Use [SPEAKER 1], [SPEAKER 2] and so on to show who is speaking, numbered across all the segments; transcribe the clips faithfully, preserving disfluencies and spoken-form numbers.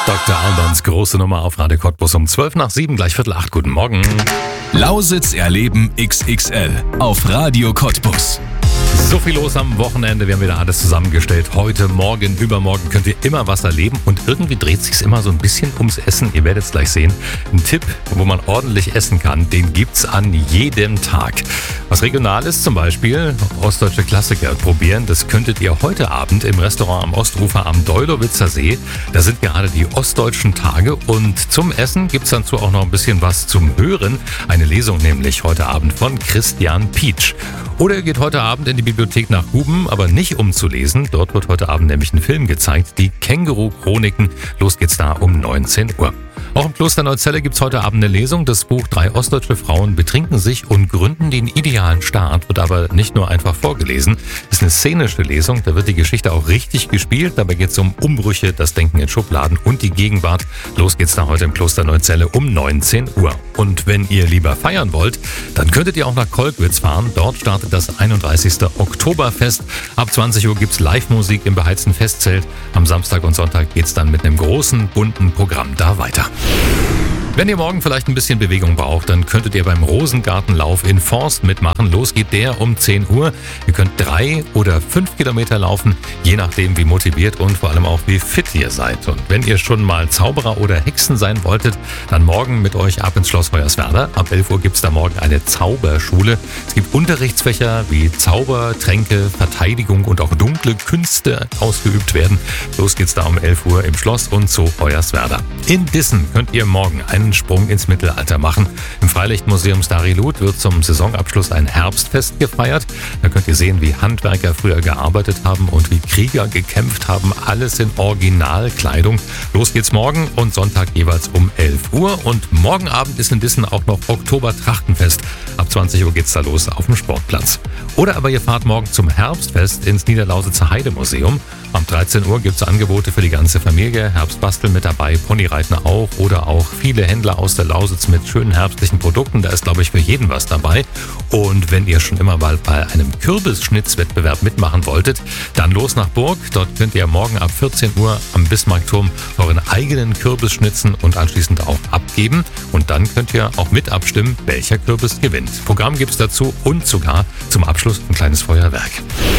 [SPEAKER 1] Doktor Albans große Nummer auf Radio Cottbus um zwölf nach sieben, gleich Viertel acht. Guten Morgen.
[SPEAKER 2] Lausitz erleben X X L auf Radio Cottbus.
[SPEAKER 1] So viel los am Wochenende, wir haben wieder alles zusammengestellt. Heute, morgen, übermorgen könnt ihr immer was erleben und irgendwie dreht sich's immer so ein bisschen ums Essen. Ihr werdet es gleich sehen. Ein Tipp, wo man ordentlich essen kann, den gibt's an jedem Tag. Was regional ist, zum Beispiel ostdeutsche Klassiker probieren. Das könntet ihr heute Abend im Restaurant am Ostrufer am Deulowitzer See. Da sind gerade die ostdeutschen Tage und zum Essen gibt's dazu auch noch ein bisschen was zum Hören. Eine Lesung nämlich heute Abend von Christian Pietsch. Oder ihr geht heute Abend in die Bibliothek nach Guben, aber nicht um zu lesen. Dort wird heute Abend nämlich ein Film gezeigt, die Känguru-Chroniken. Los geht's da um neunzehn Uhr. Auch im Kloster Neuzelle gibt's heute Abend eine Lesung. Das Buch Drei ostdeutsche Frauen betrinken sich und gründen den idealen Staat, wird aber nicht nur einfach vorgelesen. Ist eine szenische Lesung, da wird die Geschichte auch richtig gespielt. Dabei geht's um Umbrüche, das Denken in Schubladen und die Gegenwart. Los geht's da heute im Kloster Neuzelle um neunzehn Uhr. Und wenn ihr lieber feiern wollt, dann könntet ihr auch nach Kolkwitz fahren. Dort startet das einunddreißigste Oktoberfest. Ab zwanzig Uhr gibt's Live-Musik im beheizten Festzelt. Am Samstag und Sonntag geht's dann mit einem großen, bunten Programm da weiter. Wenn ihr morgen vielleicht ein bisschen Bewegung braucht, dann könntet ihr beim Rosengartenlauf in Forst mitmachen. Los geht der um zehn Uhr. Ihr könnt drei oder fünf Kilometer laufen, je nachdem wie motiviert und vor allem auch wie fit ihr seid. Und wenn ihr schon mal Zauberer oder Hexen sein wolltet, dann morgen mit euch ab ins Schloss Hoyerswerda. Ab elf Uhr gibt's da morgen eine Zauberschule. Es gibt Unterrichtsfächer wie Zauber, Tränke, Verteidigung und auch dunkle Künste ausgeübt werden. Los geht's da um elf Uhr im Schloss und Zoo Hoyerswerda. In Dissen könnt ihr morgen einen Sprung ins Mittelalter machen. Im Freilichtmuseum Starilut wird zum Saisonabschluss ein Herbstfest gefeiert. Da könnt ihr sehen, wie Handwerker früher gearbeitet haben und wie Krieger gekämpft haben. Alles in Originalkleidung. Los geht's morgen und Sonntag jeweils um elf Uhr. Und morgen Abend ist in Dissen auch noch Oktober-Trachtenfest. Ab zwanzig Uhr geht's da los auf dem Sportplatz. Oder aber ihr fahrt morgen zum Herbstfest ins Niederlausitzer Heidemuseum. Am dreizehn Uhr gibt's Angebote für die ganze Familie. Herbstbasteln mit dabei, Ponyreiten auch oder auch viele Händler aus der Lausitz mit schönen herbstlichen Produkten. Da ist, glaube ich, für jeden was dabei. Und wenn ihr schon immer mal bei einem Kürbisschnitzwettbewerb mitmachen wolltet, dann los nach Burg. Dort könnt ihr morgen ab vierzehn Uhr am Bismarckturm euren eigenen Kürbis schnitzen und anschließend auch abgeben. Und dann könnt ihr auch mit abstimmen, welcher Kürbis gewinnt. Programm gibt's dazu und sogar zum Abschluss ein kleines Feuerwerk.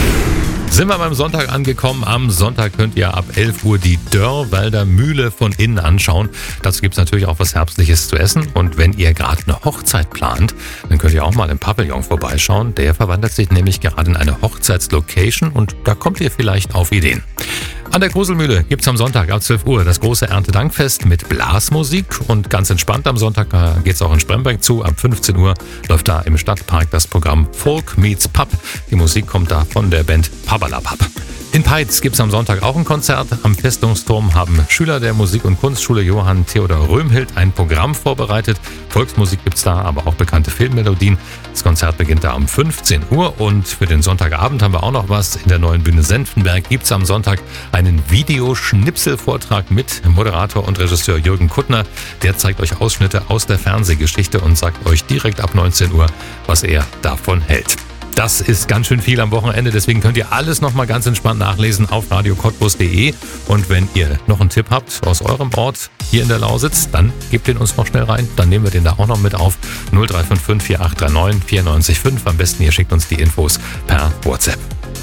[SPEAKER 1] Sind wir beim Sonntag angekommen. Am Sonntag könnt ihr ab elf Uhr die Dörrwalder Mühle von innen anschauen. Dazu gibt's natürlich auch was Herbstliches zu essen. Und wenn ihr gerade eine Hochzeit plant, dann könnt ihr auch mal im Pavillon vorbeischauen. Der verwandelt sich nämlich gerade in eine Hochzeitslocation und da kommt ihr vielleicht auf Ideen. An der Gruselmühle gibt's am Sonntag ab zwölf Uhr das große Erntedankfest mit Blasmusik und ganz entspannt am Sonntag geht's auch in Spremberg zu. Ab fünfzehn Uhr läuft da im Stadtpark das Programm Folk Meets Pub. Die Musik kommt da von der Band Pabalapap. In Peitz gibt's am Sonntag auch ein Konzert. Am Festungsturm haben Schüler der Musik- und Kunstschule Johann Theodor Röhmhild ein Programm vorbereitet. Volksmusik gibt's da, aber auch bekannte Filmmelodien. Das Konzert beginnt da um fünfzehn Uhr und für den Sonntagabend haben wir auch noch was. In der neuen Bühne Senftenberg gibt's am Sonntag einen Videoschnipselvortrag mit Moderator und Regisseur Jürgen Kuttner. Der zeigt euch Ausschnitte aus der Fernsehgeschichte und sagt euch direkt ab neunzehn Uhr, was er davon hält. Das ist ganz schön viel am Wochenende, deswegen könnt ihr alles nochmal ganz entspannt nachlesen auf radio cottbus punkt de. Und wenn ihr noch einen Tipp habt aus eurem Ort hier in der Lausitz, dann gebt den uns noch schnell rein. Dann nehmen wir den da auch noch mit auf. null drei fünf fünf vier acht drei neun vier neun fünf. Am besten ihr schickt uns die Infos per WhatsApp.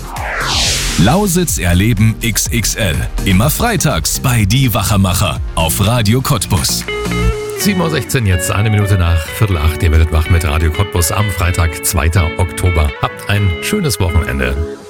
[SPEAKER 2] Lausitz erleben X X L. Immer freitags bei Die Wachermacher auf Radio Cottbus.
[SPEAKER 1] sieben Uhr sechzehn jetzt, eine Minute nach Viertel acht. Ihr werdet wach mit Radio Cottbus am Freitag, zweiten Oktober. Habt ein schönes Wochenende.